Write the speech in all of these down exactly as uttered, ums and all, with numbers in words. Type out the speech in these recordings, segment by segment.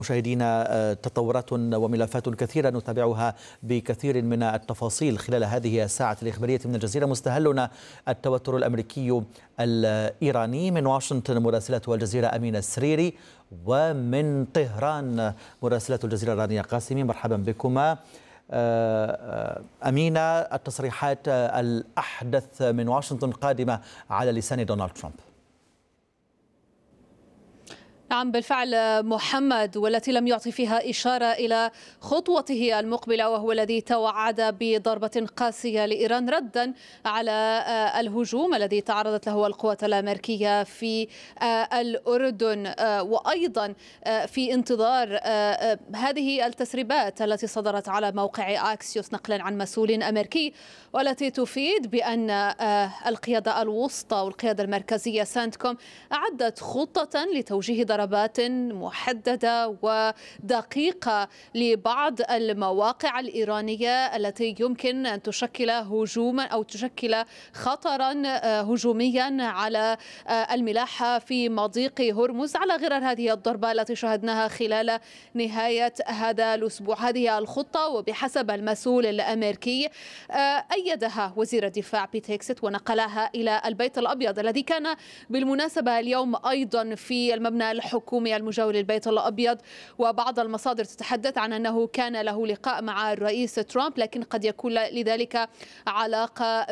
مشاهدينا، تطورات وملفات كثيرة نتابعها بكثير من التفاصيل خلال هذه الساعة الإخبارية من الجزيرة. مستهلنا التوتر الأمريكي الإيراني. من واشنطن مراسلة الجزيرة أمينة السريري، ومن طهران مراسلة الجزيرة رانيا قاسمي. مرحبا بكما. أمينة، التصريحات الأحدث من واشنطن قادمة على لسان دونالد ترامب. نعم بالفعل محمد، والتي لم يعطي فيها إشارة إلى خطوته المقبلة، وهو الذي توعد بضربة قاسية لإيران ردا على الهجوم الذي تعرضت له القوات الأمريكية في الأردن، وأيضا في انتظار هذه التسريبات التي صدرت على موقع أكسيوس نقلا عن مسؤول أمريكي، والتي تفيد بأن القيادة الوسطى والقيادة المركزية سنتكوم أعدت خطة لتوجيه ضربات محددة ودقيقة لبعض المواقع الإيرانية التي يمكن أن تشكل هجوما أو تشكل خطرا هجوميا على الملاحة في مضيق هرمز، على غرار هذه الضربة التي شاهدناها خلال نهاية هذا الأسبوع. هذه الخطة وبحسب المسؤول الأمريكي أيدها وزير الدفاع بيت هيكست ونقلها إلى البيت الأبيض، الذي كان بالمناسبة اليوم أيضا في المبنى الحكومي المجاور للبيت الأبيض. وبعض المصادر تتحدث عن أنه كان له لقاء مع الرئيس ترامب، لكن قد يكون لذلك علاقة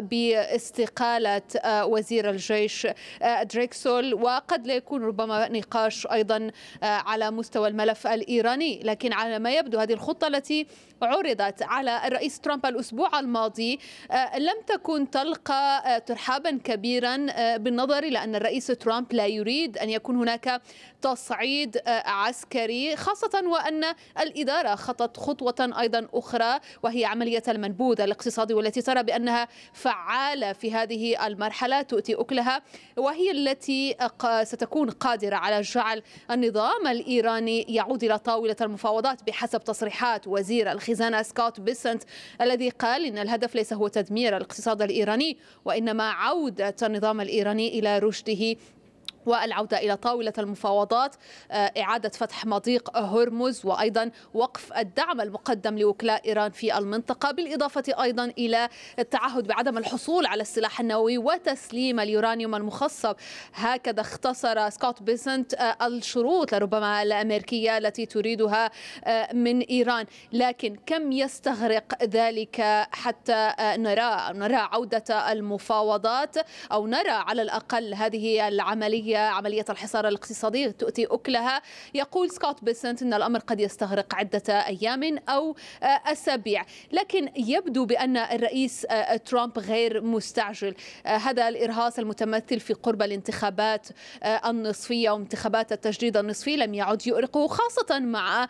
باستقالة وزير الجيش دريكسول، وقد لا يكون ربما نقاش أيضا على مستوى الملف الإيراني. لكن على ما يبدو هذه الخطة التي عرضت على الرئيس ترامب الأسبوع الماضي لم تكن تلقى ترحابا كبيرا، بالنظر إلى أن الرئيس ترامب لا يريد أن يكون هناك تصعيد عسكري، خاصة وأن الإدارة خطت خطوة أيضا أخرى، وهي عملية المنبوذ الاقتصادي، والتي ترى بأنها فعالة في هذه المرحلة تؤتي أكلها، وهي التي ستكون قادرة على جعل النظام الإيراني يعود إلى طاولة المفاوضات، بحسب تصريحات وزير الخزانة سكوت بيسنت، الذي قال إن الهدف ليس هو تدمير الاقتصاد الإيراني، وإنما عودة النظام الإيراني إلى رشده والعودة إلى طاولة المفاوضات، إعادة فتح مضيق هرمز، وأيضا وقف الدعم المقدم لوكلاء إيران في المنطقة، بالإضافة أيضا إلى التعهد بعدم الحصول على السلاح النووي وتسليم اليورانيوم المخصب. هكذا اختصر سكوت بيسنت الشروط لربما الأمريكية التي تريدها من إيران. لكن كم يستغرق ذلك حتى نرى نرى عودة المفاوضات، أو نرى على الأقل هذه العملية عملية الحصار الاقتصادي تؤتي أكلها؟ يقول سكوت بيسنت أن الأمر قد يستغرق عدة أيام أو أسابيع، لكن يبدو بأن الرئيس ترامب غير مستعجل. هذا الإرهاص المتمثل في قرب الانتخابات النصفية وانتخابات التجديد النصفي لم يعد يؤرقه، خاصة مع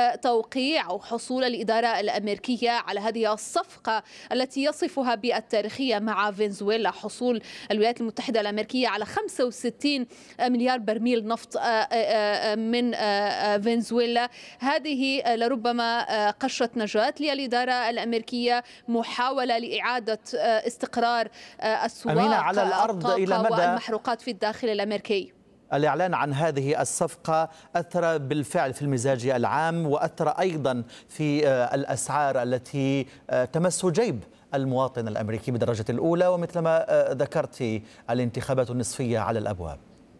توقيع أو حصول الإدارة الأمريكية على هذه الصفقة التي يصفها بالتاريخية مع فنزويلا، حصول الولايات المتحدة الأمريكية على خمسة وستين مليار برميل نفط من فنزويلا. هذه لربما قشرة نجاة للإدارة الأمريكية، محاولة لإعادة استقرار السواق على الأرض إلى مدى والمحروقات في الداخل الأمريكي. الإعلان عن هذه الصفقة أثر بالفعل في المزاج العام، وأثر أيضا في الأسعار التي تمس جيب المواطن الأمريكي بالدرجة الأولى، ومثلما ذكرت الانتخابات النصفية على الأبواب.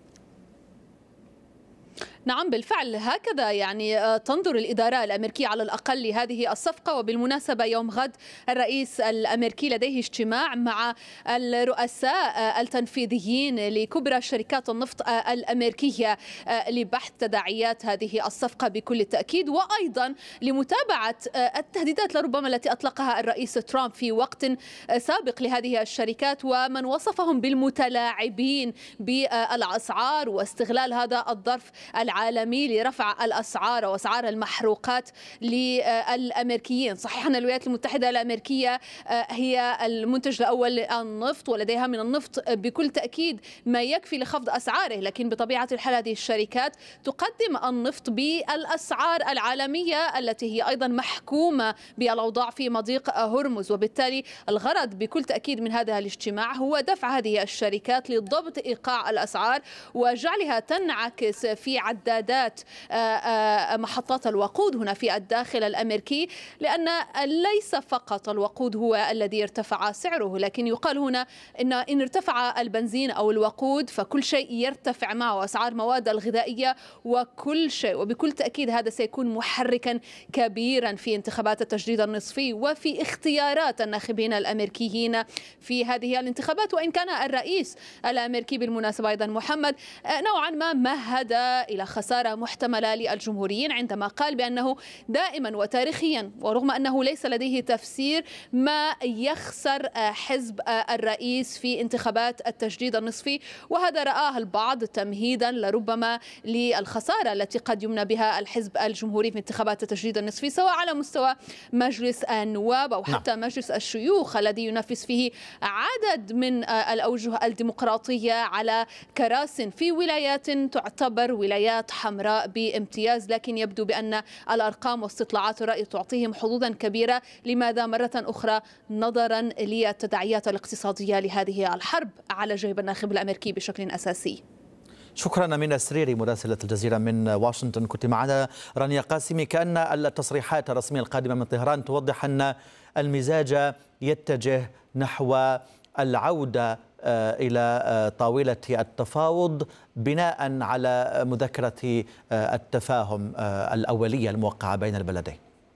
نعم بالفعل هكذا يعني تنظر الإدارة الأمريكية على الأقل لهذه الصفقة. وبالمناسبة يوم غد الرئيس الأمريكي لديه اجتماع مع الرؤساء التنفيذيين لكبرى شركات النفط الأمريكية لبحث تداعيات هذه الصفقة بكل تأكيد، وأيضا لمتابعة التهديدات لربما التي أطلقها الرئيس ترامب في وقت سابق لهذه الشركات، ومن وصفهم بالمتلاعبين بالأسعار واستغلال هذا الظرف العالمي لرفع الأسعار وأسعار المحروقات للأمريكيين. صحيح أن الولايات المتحدة الأمريكية هي المنتج الأول للنفط، ولديها من النفط بكل تأكيد ما يكفي لخفض أسعاره، لكن بطبيعة الحال هذه الشركات تقدم النفط بالأسعار العالمية التي هي أيضا محكومة بالأوضاع في مضيق هرمز. وبالتالي الغرض بكل تأكيد من هذا الاجتماع هو دفع هذه الشركات لضبط إيقاع الأسعار وجعلها تنعكس في عد عدادات محطات الوقود هنا في الداخل الأمريكي، لأن ليس فقط الوقود هو الذي ارتفع سعره، لكن يقال هنا إن إن ارتفع البنزين أو الوقود فكل شيء يرتفع معه، أسعار المواد الغذائية وكل شيء. وبكل تأكيد هذا سيكون محركا كبيرا في انتخابات التجديد النصفي وفي اختيارات الناخبين الأمريكيين في هذه الانتخابات. وإن كان الرئيس الأمريكي بالمناسبة أيضا محمد نوعا ما مهد إلى خسارة محتملة للجمهوريين عندما قال بأنه دائما وتاريخيا ورغم أنه ليس لديه تفسير ما يخسر حزب الرئيس في انتخابات التجديد النصفي، وهذا رآه البعض تمهيدا لربما للخسارة التي قد يمنى بها الحزب الجمهوري في انتخابات التجديد النصفي، سواء على مستوى مجلس النواب أو حتى مجلس الشيوخ الذي ينافس فيه عدد من الأوجه الديمقراطية على كراس في ولايات تعتبر ولايات حمراء بامتياز. لكن يبدو بأن الأرقام واستطلاعات الرأي تعطيهم حظوظا كبيرة. لماذا؟ مرة أخرى نظرا للتداعيات الاقتصادية لهذه الحرب على جيب الناخب الأمريكي بشكل أساسي. شكرا أمينة سريري مراسلة الجزيرة من واشنطن، كنت معنا. رانيا قاسمي، كأن التصريحات الرسمية القادمة من طهران توضح أن المزاج يتجه نحو العودة إلى طاولة التفاوض بناء على مذكرة التفاهم الأولية الموقعة بين البلدين.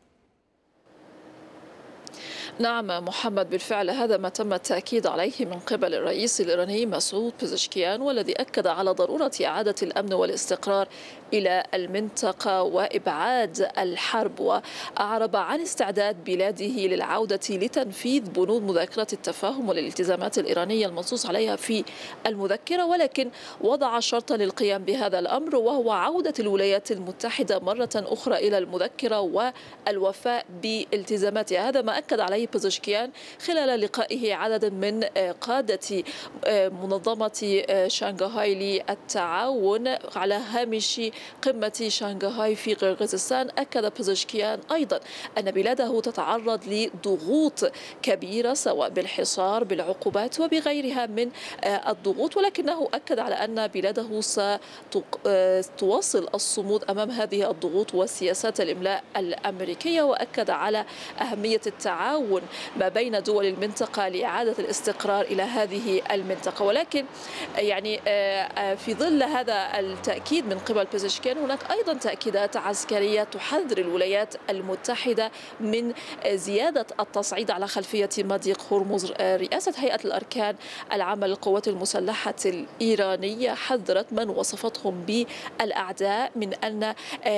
نعم محمد، بالفعل هذا ما تم التأكيد عليه من قبل الرئيس الإيراني مسعود بيزشكيان، والذي أكد على ضرورة إعادة الأمن والاستقرار إلى المنطقة وإبعاد الحرب، وأعرب عن استعداد بلاده للعودة لتنفيذ بنود مذكرة التفاهم والالتزامات الإيرانية المنصوص عليها في المذكرة، ولكن وضع شرطا للقيام بهذا الأمر وهو عودة الولايات المتحدة مرة أخرى إلى المذكرة والوفاء بالتزاماتها. هذا ما أكد عليه بيزشكيان خلال لقائه عدد من قادة منظمة شنغهاي للتعاون على هامش قمة شنغهاي في قرغيزستان. أكد بيزشكيان أيضا أن بلاده تتعرض لضغوط كبيرة سواء بالحصار بالعقوبات وبغيرها من الضغوط، ولكنه أكد على أن بلاده ستواصل الصمود أمام هذه الضغوط وسياسات الإملاء الأمريكية، وأكد على أهمية التعاون ما بين دول المنطقة لإعادة الاستقرار إلى هذه المنطقة. ولكن يعني في ظل هذا التأكيد من قبل بيزشكيان هناك أيضا تأكيدات عسكرية تحذر الولايات المتحدة من زيادة التصعيد على خلفية مضيق هرمز. رئاسة هيئة الأركان العامة للقوات المسلحة الإيرانية حذرت من وصفتهم بالأعداء من أن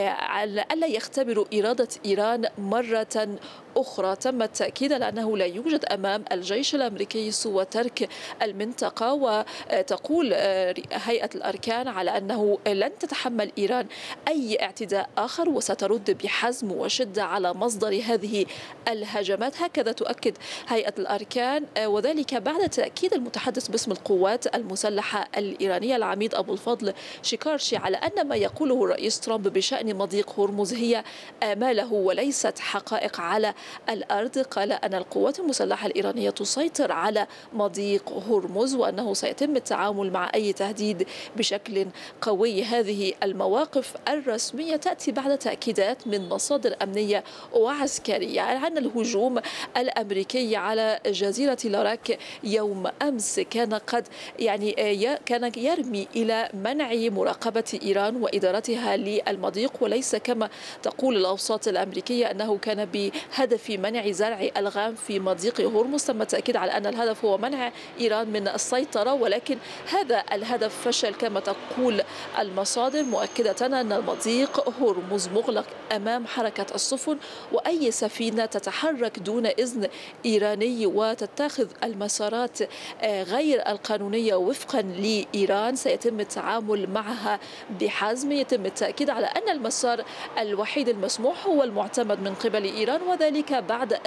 ألا يختبروا إرادة إيران مرة أخرى. تم التأكيد على أنه لا يوجد أمام الجيش الأمريكي سوى ترك المنطقة، وتقول هيئة الأركان على أنه لن تتحمل إيران أي اعتداء آخر وسترد بحزم وشدة على مصدر هذه الهجمات. هكذا تؤكد هيئة الأركان، وذلك بعد تأكيد المتحدث باسم القوات المسلحة الإيرانية العميد أبو الفضل شيكارشي على أن ما يقوله الرئيس ترامب بشأن مضيق هرمز هي آماله وليست حقائق على الأرض. قال أن القوات المسلحة الإيرانية تسيطر على مضيق هرمز وأنه سيتم التعامل مع أي تهديد بشكل قوي. هذه المواقف الرسمية تأتي بعد تأكيدات من مصادر أمنية وعسكرية عن الهجوم الأمريكي على جزيرة لاراك يوم أمس كان قد يعني كان يرمي إلى منع مراقبة إيران وإدارتها للمضيق، وليس كما تقول الأوساط الأمريكية أنه كان بهدف منع زرع ألغام في مضيق هرمز. تم التأكيد على أن الهدف هو منع إيران من السيطرة، ولكن هذا الهدف فشل كما تقول المصادر، مؤكدة أن مضيق هرمز مغلق أمام حركة السفن، وأي سفينة تتحرك دون إذن إيراني وتتخذ المسارات غير القانونية وفقا لإيران سيتم التعامل معها بحزم. يتم التأكيد على أن المسار الوحيد المسموح هو المعتمد من قبل إيران، وذلك بعد أخذ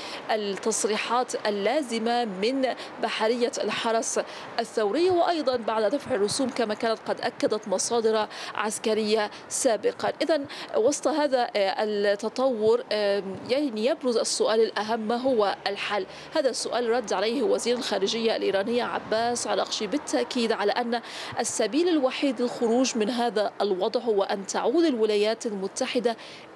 التصريحات اللازمة من بحرية الحرس الثوري، وأيضا بعد دفع الرسوم كما كانت قد أكدت مصادر عسكرية سابقا. إذن وسط هذا التطور يعني يبرز السؤال الأهم: ما هو الحل؟ هذا السؤال رد عليه وزير الخارجية الإيرانية عباس عراقشي بالتأكيد على أن السبيل الوحيد للخروج من هذا الوضع هو أن تعود الولايات المتحدة